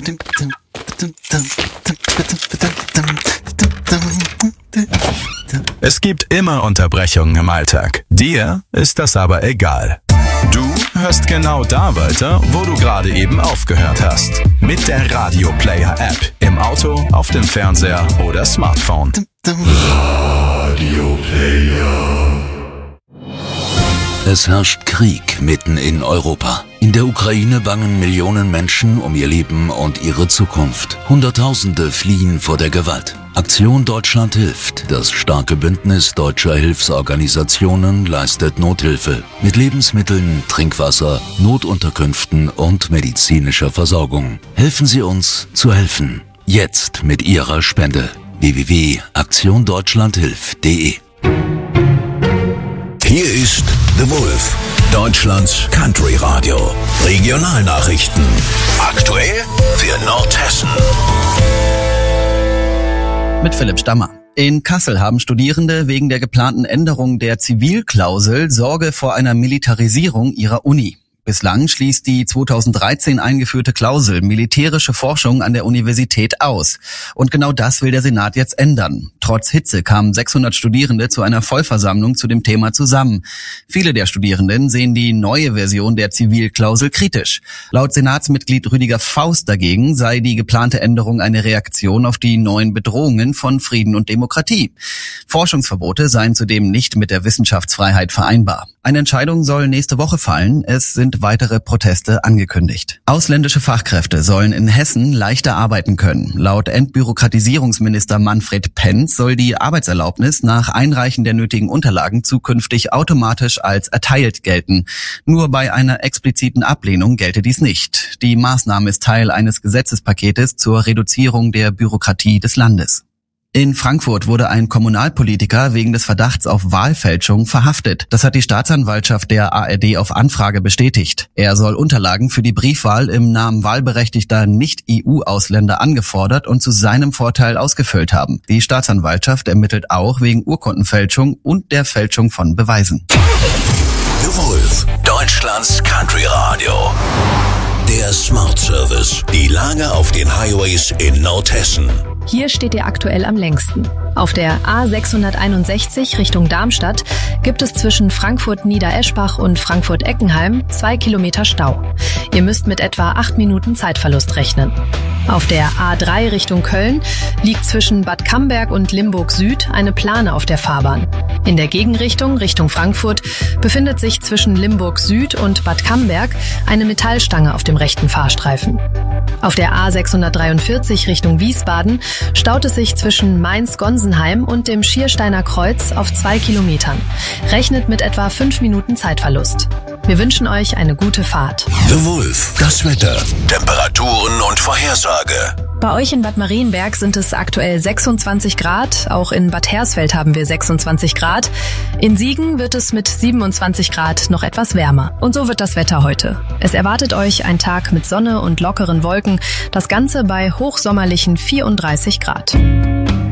Es gibt immer Unterbrechungen im Alltag. Dir ist das aber egal. Du hörst genau da weiter, wo du gerade eben aufgehört hast. Mit der Radio Player App. Im Auto, auf dem Fernseher oder Smartphone. Radio Player. Es herrscht Krieg mitten in Europa. In der Ukraine bangen Millionen Menschen um ihr Leben und ihre Zukunft. Hunderttausende fliehen vor der Gewalt. Aktion Deutschland hilft. Das starke Bündnis deutscher Hilfsorganisationen leistet Nothilfe mit Lebensmitteln, Trinkwasser, Notunterkünften und medizinischer Versorgung. Helfen Sie uns zu helfen. Jetzt mit Ihrer Spende. www.aktiondeutschlandhilft.de. Hier ist The Wolf, Deutschlands Country Radio. Regionalnachrichten. Aktuell für Nordhessen. Mit Philipp Stammer. In Kassel haben Studierende wegen der geplanten Änderung der Zivilklausel Sorge vor einer Militarisierung ihrer Uni. Bislang schließt die 2013 eingeführte Klausel militärische Forschung an der Universität aus. Und genau das will der Senat jetzt ändern. Trotz Hitze kamen 600 Studierende zu einer Vollversammlung zu dem Thema zusammen. Viele der Studierenden sehen die neue Version der Zivilklausel kritisch. Laut Senatsmitglied Rüdiger Faust dagegen sei die geplante Änderung eine Reaktion auf die neuen Bedrohungen von Frieden und Demokratie. Forschungsverbote seien zudem nicht mit der Wissenschaftsfreiheit vereinbar. Eine Entscheidung soll nächste Woche fallen. Es sind weitere Proteste angekündigt. Ausländische Fachkräfte sollen in Hessen leichter arbeiten können. Laut Entbürokratisierungsminister Manfred Penz soll die Arbeitserlaubnis nach Einreichen der nötigen Unterlagen zukünftig automatisch als erteilt gelten. Nur bei einer expliziten Ablehnung gelte dies nicht. Die Maßnahme ist Teil eines Gesetzespaketes zur Reduzierung der Bürokratie des Landes. In Frankfurt wurde ein Kommunalpolitiker wegen des Verdachts auf Wahlfälschung verhaftet. Das hat die Staatsanwaltschaft der ARD auf Anfrage bestätigt. Er soll Unterlagen für die Briefwahl im Namen wahlberechtigter Nicht-EU-Ausländer angefordert und zu seinem Vorteil ausgefüllt haben. Die Staatsanwaltschaft ermittelt auch wegen Urkundenfälschung und der Fälschung von Beweisen. The Wolf, Deutschlands Country Radio. Der Smart Service. Die Lage auf den Highways in Nordhessen. Hier steht ihr aktuell am längsten. Auf der A661 Richtung Darmstadt gibt es zwischen Frankfurt-Niedereschbach und Frankfurt-Eckenheim 2 Kilometer Stau. Ihr müsst mit etwa 8 Minuten Zeitverlust rechnen. Auf der A3 Richtung Köln liegt zwischen Bad Camberg und Limburg Süd eine Plane auf der Fahrbahn. In der Gegenrichtung, Richtung Frankfurt, befindet sich zwischen Limburg Süd und Bad Camberg eine Metallstange auf dem rechten Fahrstreifen. Auf der A643 Richtung Wiesbaden staut es sich zwischen Mainz-Gonsenheim und dem Schiersteiner Kreuz auf 2 Kilometern. Rechnet mit etwa 5 Minuten Zeitverlust. Wir wünschen euch eine gute Fahrt. The Wolf, das Wetter, Temperaturen und Vorhersage. Bei euch in Bad Marienberg sind es aktuell 26 Grad. Auch in Bad Hersfeld haben wir 26 Grad. In Siegen wird es mit 27 Grad noch etwas wärmer. Und so wird das Wetter heute. Es erwartet euch ein Tag mit Sonne und lockeren Wolken. Das Ganze bei hochsommerlichen 34 Grad.